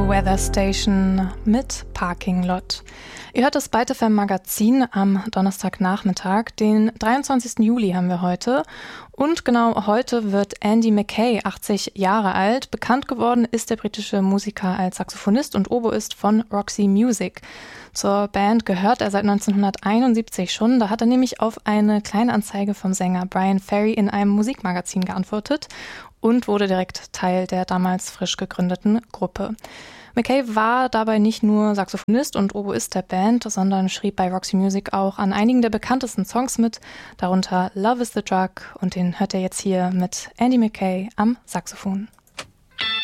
Weather Station mit Parking Lot. Ihr hört das Byte FM Magazin am Donnerstagnachmittag. Den 23. Juli haben wir heute. Und genau heute wird Andy Mackay 80 Jahre alt. Bekannt geworden ist der britische Musiker als Saxophonist und Oboist von Roxy Music. Zur Band gehört er seit 1971 schon. Da hat er nämlich auf eine Kleinanzeige vom Sänger Brian Ferry in einem Musikmagazin geantwortet und wurde direkt Teil der damals frisch gegründeten Gruppe. Mackay war dabei nicht nur Saxophonist und Oboist der Band, sondern schrieb bei Roxy Music auch an einigen der bekanntesten Songs mit, darunter Love is the Drug, und den hört ihr jetzt hier mit Andy Mackay am Saxophon.